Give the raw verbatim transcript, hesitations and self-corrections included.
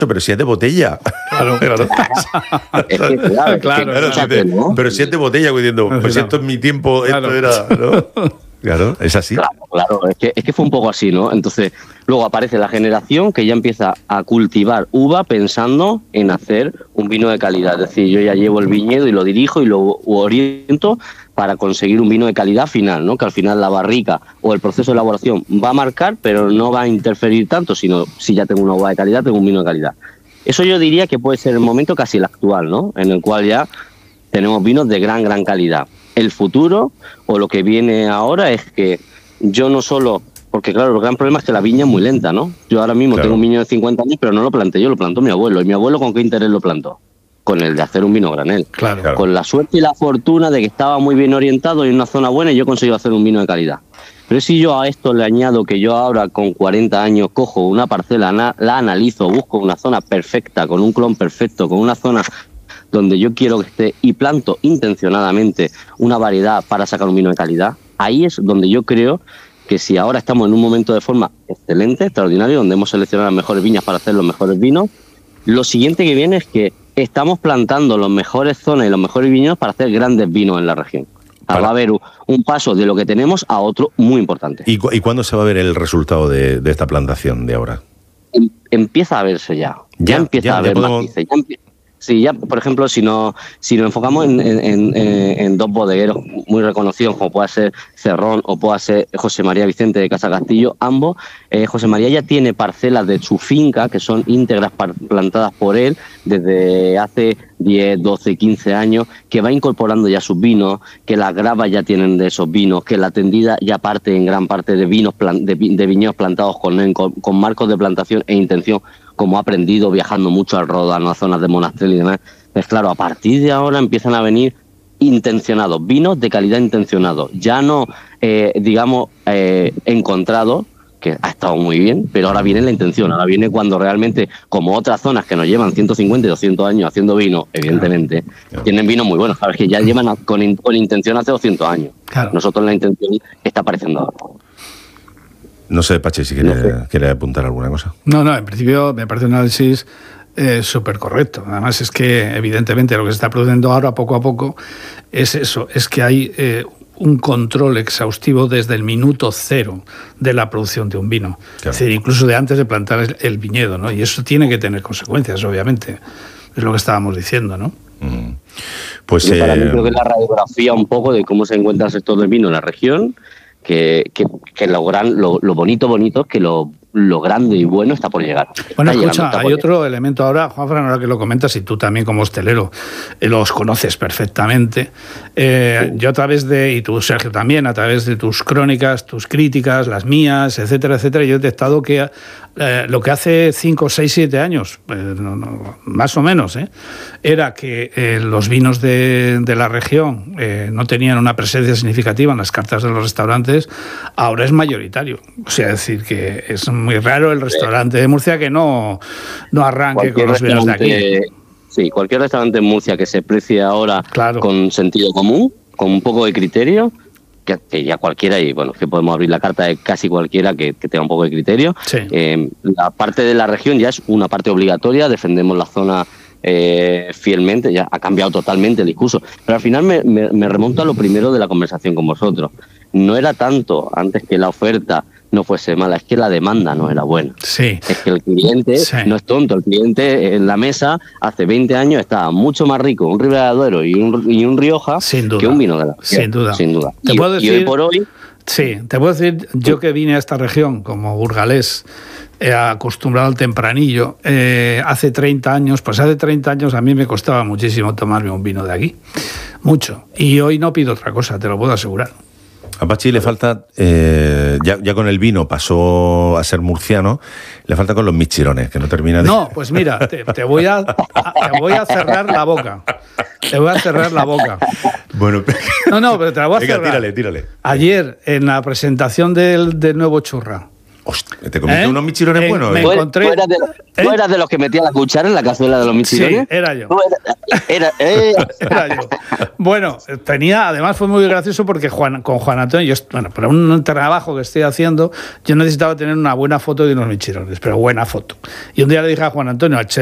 pero si es de botella. Claro, claro. Es que, claro, Claro, es que, Claro, dice, ¿no? pero si es de botella, diciendo, pues Claro. esto es mi tiempo, esto Claro. era, ¿no? Claro, es así. Claro, claro, es que, es que fue un poco así, ¿no? Entonces, luego aparece la generación que ya empieza a cultivar uva pensando en hacer un vino de calidad. Es decir, yo ya llevo el viñedo y lo dirijo y lo oriento para conseguir un vino de calidad final, ¿no? Que al final la barrica o el proceso de elaboración va a marcar, pero no va a interferir tanto, sino si ya tengo una uva de calidad, tengo un vino de calidad. Eso yo diría que puede ser el momento casi el actual, ¿no? En el cual ya tenemos vinos de gran, gran calidad. El futuro o lo que viene ahora es que yo no solo, porque claro, el gran problema es que la viña es muy lenta, ¿no? Yo ahora mismo Claro. tengo un viño de cincuenta años, pero no lo planté yo, lo plantó mi abuelo. ¿Y mi abuelo con qué interés lo plantó? Con el de hacer un vino granel. Claro. Claro. Con la suerte y la fortuna de que estaba muy bien orientado y en una zona buena y yo conseguí hacer un vino de calidad. Pero si yo a esto le añado que yo ahora con cuarenta años cojo una parcela, na- la analizo, busco una zona perfecta, con un clon perfecto, con una zona donde yo quiero que esté y planto intencionadamente una variedad para sacar un vino de calidad, ahí es donde yo creo que si ahora estamos en un momento de forma excelente, extraordinario, donde hemos seleccionado las mejores viñas para hacer los mejores vinos, lo siguiente que viene es que estamos plantando las mejores zonas y los mejores viñedos para hacer grandes vinos en la región. O sea, Para- va a haber un, un paso de lo que tenemos a otro muy importante. ¿Y, cu- y cuándo se va a ver el resultado de, de esta plantación de ahora? Em- empieza a verse ya. Ya, Ya, empieza ya, a ya haber podemos- matices. Ya empie- sí, ya, por ejemplo, si no, si nos enfocamos en, en- en- en dos bodegueros muy reconocidos, como pueda ser Cerrón o pueda ser José María Vicente de Casa Castillo, ambos, eh, José María ya tiene parcelas de su finca que son íntegras par- plantadas por él desde hace diez, doce, quince años, que va incorporando ya sus vinos, que las gravas ya tienen de esos vinos, que la tendida ya parte en gran parte de vinos plan- de, vi- de viñedos plantados con él, con, con marcos de plantación e intención, como ha aprendido viajando mucho al Ródano, a zonas de Monastrell y demás. Pues claro, a partir de ahora empiezan a venir intencionados, vinos de calidad intencionados, ya no, eh, digamos, eh, encontrados, que ha estado muy bien, pero ahora viene la intención, ahora viene cuando realmente, como otras zonas que nos llevan ciento cincuenta y doscientos años haciendo vino, evidentemente, Claro. tienen vinos muy buenos, sabes que ya llevan a- con, in- con intención hace doscientos años. Claro. Nosotros la intención está apareciendo ahora. No sé, Pachi, si quiere, No sé. quiere apuntar alguna cosa. No, no, en principio me parece un análisis eh, súper correcto. Además es que evidentemente lo que se está produciendo ahora poco a poco es eso, es que hay eh, un control exhaustivo desde el minuto cero de la producción de un vino. Claro. Es decir, incluso de antes de plantar el, el viñedo, ¿no? Y eso tiene que tener consecuencias, obviamente. Es lo que estábamos diciendo, ¿no? Mm. Pues Yo para mí eh, creo que es la radiografía un poco de cómo se encuentra el sector del vino en la región, que, que, que lo, gran, lo, lo bonito, bonito es que lo, lo grande y bueno está por llegar. Bueno, Está escucha, llegando, está hay por otro elemento ahora, Juanfran, ahora que lo comentas, y tú también como hostelero eh, los conoces perfectamente. Eh, yo a través de, y tú, Sergio, también, a través de tus crónicas, tus críticas, las mías, etcétera, etcétera, yo he detectado que eh, lo que hace cinco, seis, siete años, eh, no, no, más o menos, eh, era que eh, los vinos de, de la región eh, no tenían una presencia significativa en las cartas de los restaurantes, ahora es mayoritario. O sea, es decir, que es muy raro el restaurante de Murcia que no, no arranque con los vinos de aquí. Sí, cualquier restaurante en Murcia que se precie ahora Claro. con sentido común, con un poco de criterio, que, que ya cualquiera, y bueno, que podemos abrir la carta de casi cualquiera que, que tenga un poco de criterio. Sí. Eh, la parte de la región ya es una parte obligatoria, defendemos la zona eh, fielmente, ya ha cambiado totalmente el discurso. Pero al final me, me, me remonto a lo primero de la conversación con vosotros. No era tanto antes que la oferta no fuese mala, es que la demanda no era buena. Sí. Es que el cliente Sí. no es tonto, el cliente en la mesa hace veinte años estaba mucho más rico un Ribera del Duero y un, y un Rioja Sin duda. que un vino de la región. Sin duda. Sin duda. Te Y, puedo y decir- hoy por hoy, Sí, te puedo decir, yo que vine a esta región como burgalés, eh, acostumbrado al tempranillo, eh, hace treinta años, pues hace treinta años a mí me costaba muchísimo tomarme un vino de aquí, mucho. Y hoy no pido otra cosa, te lo puedo asegurar. a Pachi le falta, eh, ya, ya con el vino pasó a ser murciano, le falta con los michirones, que no termina de... No, pues mira, te, te voy a, a- te voy a cerrar la boca. Te voy a cerrar la boca. Bueno, No, no, pero te la voy a venga, cerrar. tírale, tírale. Ayer, en la presentación del, del nuevo churra, Hostia, ¿te comiste ¿Eh? unos michirones Eh, buenos? me ¿eh? ¿Tú encontré- eras de, ¿Eh? tú eras de los que metía la cuchara en la cazuela de los michirones? Sí, era yo. Tú eras- era- eh. Era yo. Bueno, tenía, además fue muy gracioso porque Juan, con Juan Antonio, yo, bueno, para un trabajo que estoy haciendo, yo necesitaba tener una buena foto de unos michirones, pero buena foto. Y un día le dije a Juan Antonio, al chef